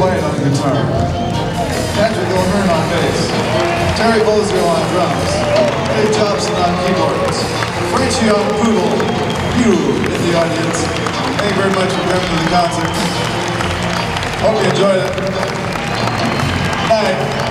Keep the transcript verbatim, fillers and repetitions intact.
White on guitar, Patrick O'Hearn on bass, Terry Bozier on drums, Dave Jobson on keyboards, Frenchie on poodle, you in the audience. Thank you very much for coming to the concert. Hope you enjoyed it. Bye.